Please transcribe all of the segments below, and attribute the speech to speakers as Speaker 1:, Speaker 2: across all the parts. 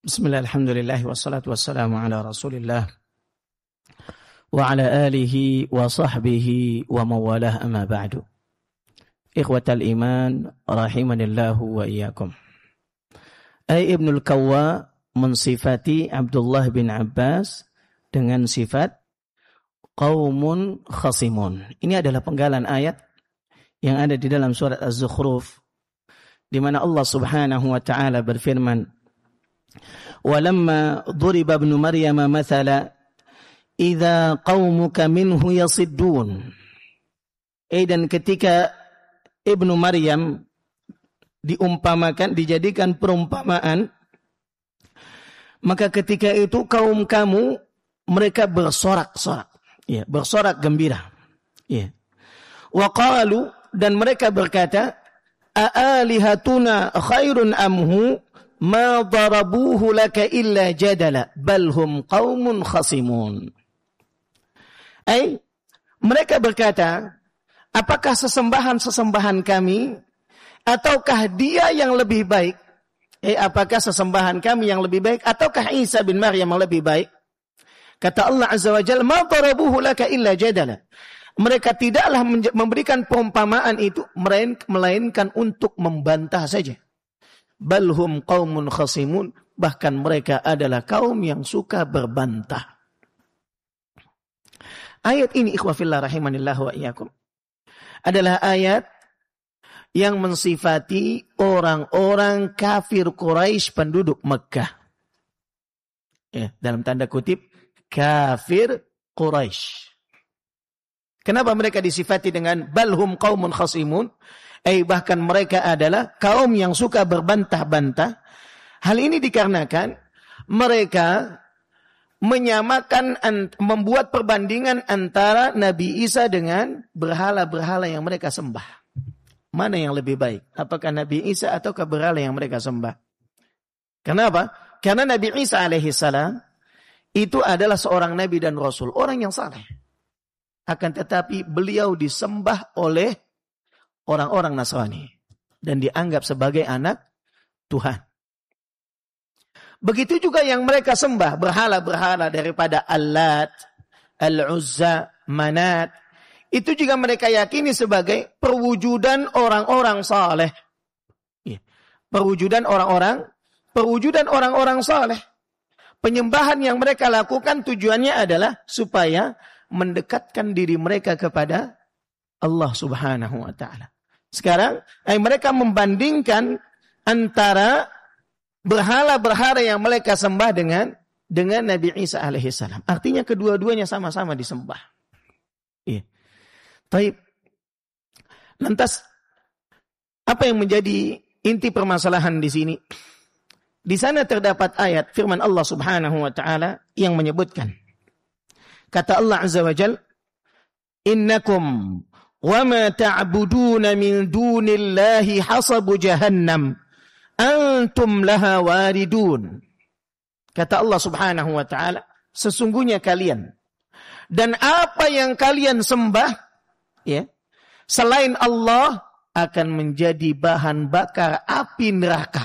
Speaker 1: Bismillah, alhamdulillah, wassalatu wassalamu ala rasulillah wa ala alihi wa sahbihi wa mawalah amma ba'du. Ikhwatal iman, rahimanillahu wa iyyakum. Ibnul Kawwa mensifati Abdullah bin Abbas dengan sifat qaumun khasimun. Ini adalah penggalan ayat yang ada di dalam surat Az-Zukhruf, di mana Allah Subhanahu wa taala berfirman, "Walamma duriba ibnu Maryam mathala idza qaumuka minhu yasiddun." Dan ketika Ibnu Maryam diumpamakan, dijadikan perumpamaan, maka ketika itu kaum kamu mereka bersorak-sorak, bersorak gembira. Wa qalu, dan mereka berkata, "Aalihatuna khairun amhu ma darabuhu laka illa jadala bal hum qaumun khasimun." Mereka berkata, apakah sesembahan-sesembahan kami ataukah dia yang lebih baik? Apakah sesembahan kami yang lebih baik ataukah Isa bin Maryam yang lebih baik? Kata Allah Azza wa Jalla, ma darabuhu laka illa jadala. Mereka tidaklah memberikan perumpamaan itu melainkan untuk membantah saja. Balhum qaumun khasimun, bahkan mereka adalah kaum yang suka berbantah. Ayat ini, ikhwah fillah rahimanillah wa iyyakum, adalah ayat yang mensifati orang-orang kafir Quraisy penduduk Mekkah. Dalam tanda kutip, kafir Quraisy. Kenapa mereka disifati dengan balhum qaumun khasimun? Bahkan mereka adalah kaum yang suka berbantah-bantah. Hal ini dikarenakan mereka menyamakan, membuat perbandingan antara Nabi Isa dengan berhala-berhala yang mereka sembah. Mana yang lebih baik? Apakah Nabi Isa ataukah berhala yang mereka sembah? Kenapa? Karena Nabi Isa alaihissalam itu adalah seorang Nabi dan Rasul, orang yang saleh. Akan tetapi beliau disembah oleh orang-orang Nasrani dan dianggap sebagai anak Tuhan. Begitu juga yang mereka sembah, berhala-berhala daripada Al-Lat, Al-Uzza, Manat, itu juga mereka yakini sebagai perwujudan orang-orang saleh. Perwujudan orang-orang saleh. Penyembahan yang mereka lakukan tujuannya adalah supaya mendekatkan diri mereka kepada Allah Subhanahu wa ta'ala. Sekarang mereka membandingkan antara berhala-berhala yang mereka sembah dengan Nabi Isa alaihissalam. Artinya kedua-duanya sama-sama disembah. Taib. Lantas apa yang menjadi inti permasalahan di sini? Di sana terdapat ayat firman Allah Subhanahu wa ta'ala yang menyebutkan, kata Allah Azza wa Jalla, "Innakum wa ma ta'buduna min dunillahi hasabu jahannam antum laha waridun." Kata Allah Subhanahu wa ta'ala, sesungguhnya kalian dan apa yang kalian sembah selain Allah akan menjadi bahan bakar api neraka.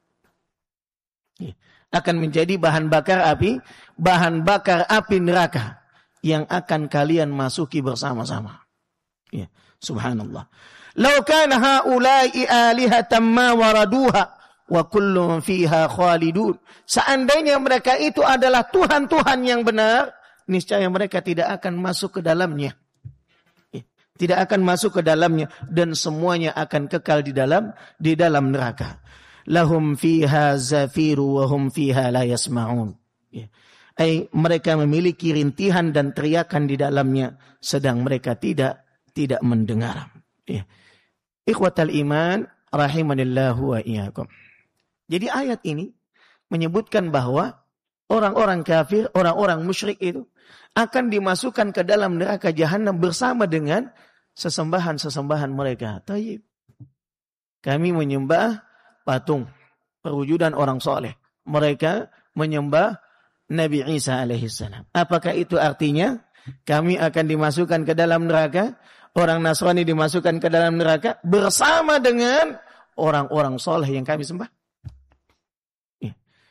Speaker 1: Akan menjadi bahan bakar api neraka yang akan kalian masuki bersama-sama. Subhanallah. Law kana haula'i alihatan ma waraduha wa kullun fiha khalidun. Seandainya mereka itu adalah Tuhan-Tuhan yang benar, niscaya mereka tidak akan masuk ke dalamnya. Tidak akan masuk ke dalamnya dan semuanya akan kekal di dalam neraka. Lahum fiha zafiru wa hum fiha la yasma'un. Mereka memiliki rintihan dan teriakan di dalamnya, sedang mereka tidak mendengar. Ikhwatal iman rahimanillahu wa iyyakum. Jadi ayat ini menyebutkan bahwa orang-orang kafir, orang-orang musyrik itu akan dimasukkan ke dalam neraka jahanam bersama dengan sesembahan-sesembahan mereka. Tayyib. Kami menyembah patung, perwujudan orang soleh. Mereka menyembah Nabi Isa alaihissalam. Apakah itu artinya kami akan dimasukkan ke dalam neraka? Orang Nasrani dimasukkan ke dalam neraka bersama dengan orang-orang soleh yang kami sembah?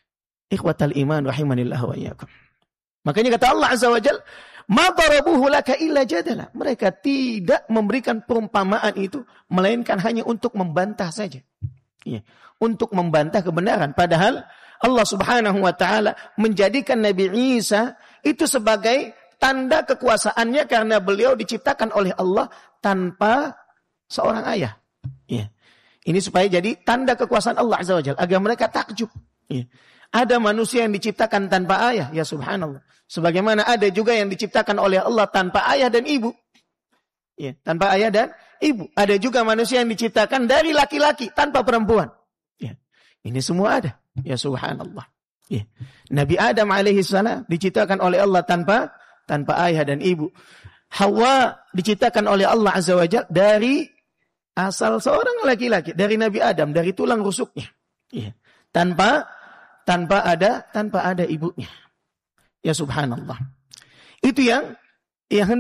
Speaker 1: Ikhwatal iman rahimanillah wa iyyakum. Makanya kata Allah Azza wa Jalla, ma darabuhu laka illa jadala. Mereka tidak memberikan perumpamaan itu melainkan hanya untuk membantah saja. Ya, untuk membantah kebenaran. Padahal Allah Subhanahu wa taala menjadikan Nabi Isa itu sebagai tanda kekuasaannya karena beliau diciptakan oleh Allah tanpa seorang ayah. Ya. Ini supaya jadi tanda kekuasaan Allah Azza wa Jalla agar mereka takjub. Ya. Ada manusia yang diciptakan tanpa ayah, ya subhanallah. Sebagaimana ada juga yang diciptakan oleh Allah tanpa ayah dan ibu. Ya, tanpa ayah dan ibu. Ada juga manusia yang diciptakan dari laki-laki tanpa perempuan. Ya. Ini semua ada. Ya subhanallah. Ya. Nabi Adam alaihi salam diciptakan oleh Allah tanpa ayah dan ibu. Hawa diciptakan oleh Allah Azza wa Jalla dari asal seorang laki-laki, dari Nabi Adam, dari tulang rusuknya. Ya. Tanpa ada ibunya. Ya subhanallah. Itu yang